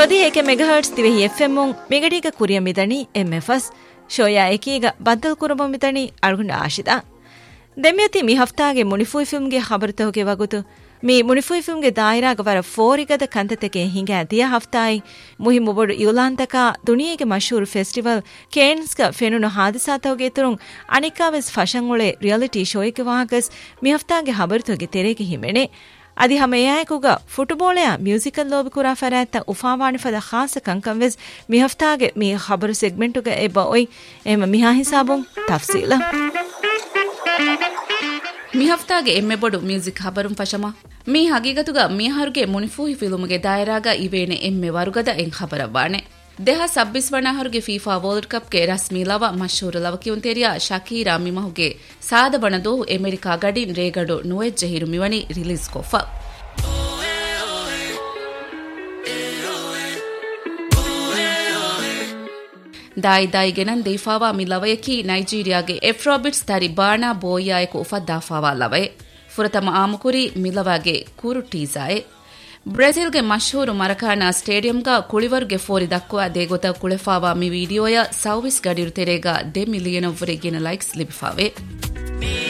ನೊದಿಯೇಕೆ megahertz ದಿವೆಹಿ FM ಮೆಗಡಿಗ ಕುರಿಯ ಮಿದಣಿ ಎಂಎಫ್ಎಸ್ ಶೋಯಾ ಏಕೀಗ ಬದ್ದಲ್ ಕುರಬ ಮಿದಣಿ ಅಳ್ಗುಂಡ ಆಶಿದ ದೆಮ್ಯತಿ ಮಿ ಹಫ್ತಾಗೆ ಮುನಿಫುಯ್ ಫಿಲ್ಮ್ಗೆ ಖಬರತೋಗೆ ವಗುತು ಮಿ ಮುನಿಫುಯ್ ಫಿಲ್ಮ್ಗೆ ದಾಯಿರಾಗ ವರ ಫೋರಿಗದ ಕಂತತೆಗೆ ಹಿಂಗೆ ದಿಯ ಹಫ್ತಾಯಿ ಮುಹಿಮು ಬೊಡು ಯುಲಾಂತಕ ದುನಿಯೆಗೆ ಮಶೂರ್ ಫೆಸ್ಟಿವಲ್ ಕೇನ್ಸ್ಗ ಫೆನುನು ಹಾದಿಸಾತೋಗೆ ತುರುಂ ಅನಿಕಾವೆಸ್ ಫಶಂಗುಳೆ ರಿಯಾಲಿಟಿ ಶೋಯಿಗೆ ವಾಹಕಸ್ ಮಿ ಹಫ್ತಾಗೆ ಖಬರತೋಗೆ ತೆರೆಗೆ ಹಿಮೆಣೆ ಅದಿ ಹಮೆಯಾಯಕುಗ ಫುಟ್ಬಾಲೆಯ ಮ್ಯೂಸಿಕಲ್ ಲೋಬಿ ಕುರಾ ಫರಾತ್ತ ಉಫಾವಾಣಿ ಫದ ಖಾಸ ಕಂಕಂವೆಸ್ ಮಿ ಹಫ್ತಾಗೆ ಮಿ ಖಬರು ಸೆಗ್ಮೆಂಟುಗೆ ಎಬ್ಬ ಒಯ್ ಎಮ ಮಿಹಾ ಹಿಸಾಬುಂ ತಫ್ಸೀಲ ಮಿ ಹಫ್ತಾಗೆ ಎಮ್ಮೆ ಬೊಡು ಮ್ಯೂಸಿಕ್ ಖಬರುಂ ಫಶಮ ಮಿ ಹಗೀಗತುಗ ಮಿಹರುಗೆ ಮುನಿಫೂಹಿ ಫಿಲುಮುಗೆ ದಾಯರಾಗ ಇವೇನೆ ಎಮ್ಮೆ ವರುಗದ ಎಂ ಖಬರವಾಣೆ ದೇಹ 26 ವಣಹರುಗೆ ಫೀಫಾ ವರ್ಲ್ಡ್ ಕಪ್ ಗೆ ರಸ್ಮಿ ಲವ ಮಶೂರ್ ಲವಕಿಯುನ್ ತೆರಿಯ ಶಕೀರಾ ಮಿಮಹುಗೆ ಸಾದ ಬಣದೋ ಅಮೆರಿಕಾ ಗಡಿನ್ ರೇಗಡು ನುವೆಜ್ಜೆ ಹಿರುಮಿವನಿ ರಿಲೀಸ್ ಕೊಫ ದಾಯಿ ಗೆನನ್ ದೇಫಾವಾ ಮಿ ಲವಯಕಿ ನೈಜೀರಿಯಾಗೆ ಎಫ್ರೋಬಿಟ್ಸ್ ತರಿ ಬಾಣಾ ಬೋಯಾಯಕು ಉಫದ್ದಾಫಾವಾ ಲವಯೆ ಫುರತಮ ಆಮುಕುರಿ ಮಿಲವಾಗೆ ಕೂರು ಟೀಸಾಯೆ ಬ್ರೆಜಿಲ್ಗೆ ಮಶಹೂರು ಮರಕಾಣ ಸ್ಟೇಡಿಯಂಗ ಕುಳಿವರ್ಗೆ ಫೋರಿ ದಕ್ಕುವ ದೇಗೊತ ಕುಳೆಫಾವಾ ಮಿ ವಿಡಿಯೋಯ 26 ಗಡಿರು ತೆರೆಗ 2 ಮಿಲಿಯನ್ ವರೆಗಿನ ಲೈಕ್ಸ್ ಲಿಬಿಫಾವೆ